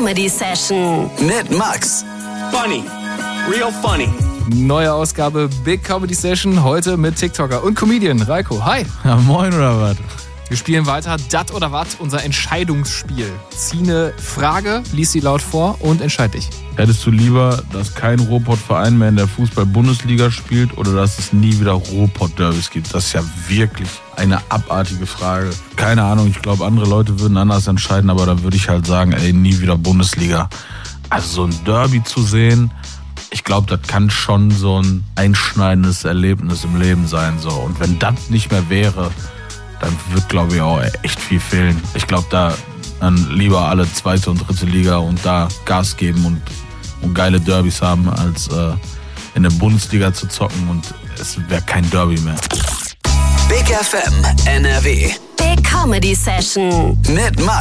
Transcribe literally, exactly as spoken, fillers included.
Comedy Session mit Max. Funny. Real funny. Neue Ausgabe Big Comedy Session, heute mit TikToker und Comedian Reiko. Hi. Ja, moin oder was? Wir spielen weiter Dat oder Wat, unser Entscheidungsspiel. Zieh eine Frage, lies sie laut vor und entscheid dich. Hättest du lieber, dass kein Ruhrpott-Verein mehr in der Fußball-Bundesliga spielt oder dass es nie wieder Ruhrpott-Derbys gibt? Das ist ja wirklich eine abartige Frage. Keine Ahnung, ich glaube, andere Leute würden anders entscheiden, aber da würde ich halt sagen, ey, nie wieder Bundesliga. Also so ein Derby zu sehen, ich glaube, das kann schon so ein einschneidendes Erlebnis im Leben sein. So. Und wenn das nicht mehr wäre, dann wird, glaube ich, auch echt viel fehlen. Ich glaube, da dann lieber alle zweite und dritte Liga und da Gas geben und, und geile Derbys haben, als äh, in der Bundesliga zu zocken und es wäre kein Derby mehr. Big F M N R W. Big Comedy Session Mit Max.